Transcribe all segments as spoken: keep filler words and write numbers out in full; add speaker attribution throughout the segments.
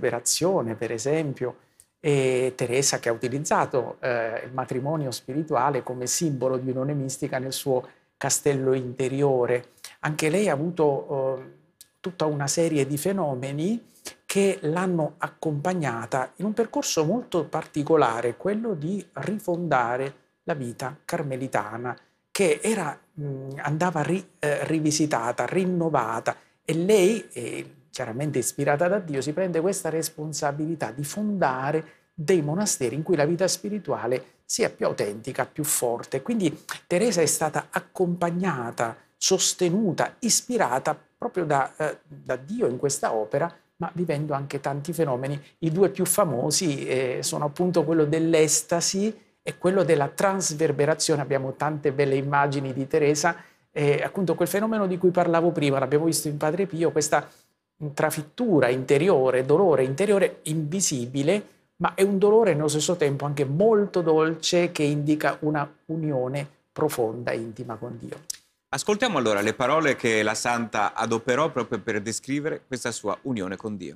Speaker 1: transverberazione, per esempio, e Teresa che ha utilizzato eh, il matrimonio spirituale come simbolo di unione mistica nel suo castello interiore. Anche lei ha avuto eh, tutta una serie di fenomeni che l'hanno accompagnata in un percorso molto particolare, quello di rifondare la vita carmelitana, che era, mh, andava ri, eh, rivisitata, rinnovata, e lei, eh, chiaramente ispirata da Dio, si prende questa responsabilità di fondare dei monasteri in cui la vita spirituale sia più autentica, più forte. Quindi Teresa è stata accompagnata, sostenuta, ispirata proprio da, eh, da Dio in questa opera, ma vivendo anche tanti fenomeni. I due più famosi eh, sono appunto quello dell'estasi e quello della transverberazione. Abbiamo tante belle immagini di Teresa, eh, appunto quel fenomeno di cui parlavo prima, l'abbiamo visto in Padre Pio, questa trafittura interiore, dolore interiore invisibile, ma è un dolore nello stesso tempo anche molto dolce, che indica una unione profonda e intima con Dio.
Speaker 2: Ascoltiamo allora le parole che la Santa adoperò proprio per descrivere questa sua unione con Dio.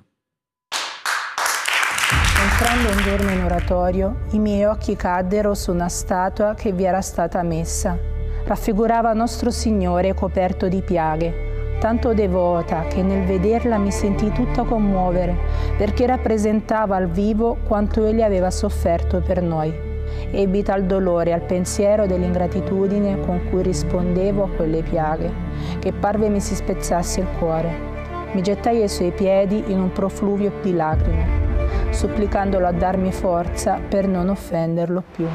Speaker 3: Entrando un giorno in oratorio, i miei occhi caddero su una statua che vi era stata messa. Raffigurava nostro Signore coperto di piaghe, tanto devota che nel vederla mi sentii tutta commuovere, perché rappresentava al vivo quanto Egli aveva sofferto per noi. Ebbi tal dolore al pensiero dell'ingratitudine con cui rispondevo a quelle piaghe, che parve mi si spezzasse il cuore. Mi gettai ai suoi piedi in un profluvio di lacrime, supplicandolo a darmi forza per non offenderlo più.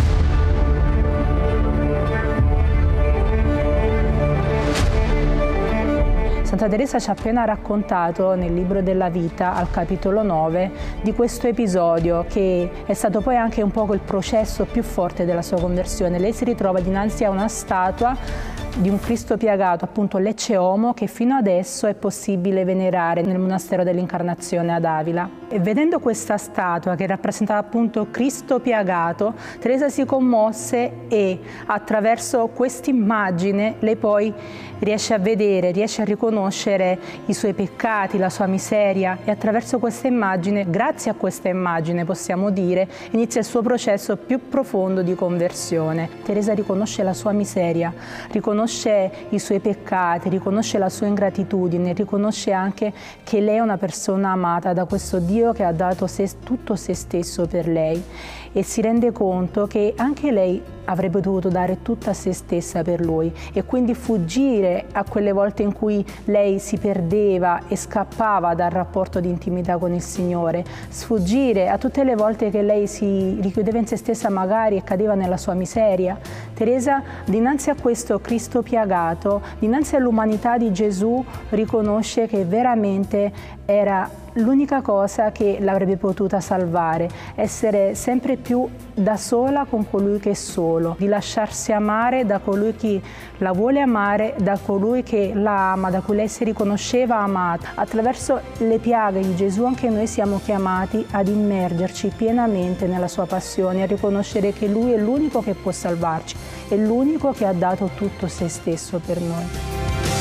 Speaker 3: Santa Teresa ci ha appena raccontato nel libro della vita, al capitolo nove, di questo episodio che è stato poi anche un po' il processo più forte della sua conversione. Lei si ritrova dinanzi a una statua di un Cristo piagato, appunto l'Ecce Homo, che fino adesso è possibile venerare nel monastero dell'Incarnazione ad Avila. E vedendo questa statua che rappresentava appunto Cristo piagato, Teresa si commosse e attraverso quest'immagine lei poi riesce a vedere, riesce a riconoscere i suoi peccati, la sua miseria, e attraverso questa immagine, grazie a questa immagine possiamo dire, inizia il suo processo più profondo di conversione. Teresa riconosce la sua miseria, riconosce i suoi peccati, riconosce la sua ingratitudine, riconosce anche che lei è una persona amata da questo Dio che ha dato se, tutto se stesso per lei, e si rende conto che anche lei avrebbe dovuto dare tutta se stessa per lui, e quindi fuggire a quelle volte in cui lei si perdeva e scappava dal rapporto di intimità con il Signore, sfuggire a tutte le volte che lei si richiudeva in se stessa magari e cadeva nella sua miseria. Teresa, dinanzi a questo Cristo piagato, dinanzi all'umanità di Gesù, riconosce che veramente era l'unica cosa che l'avrebbe potuta salvare, essere sempre più da sola con colui che è solo, di lasciarsi amare da colui che la vuole amare, da colui che la ama, da cui lei si riconosceva amata. Attraverso le piaghe di Gesù anche noi siamo chiamati ad immergerci pienamente nella sua passione, a riconoscere che Lui è l'unico che può salvarci, è l'unico che ha dato tutto se stesso per noi.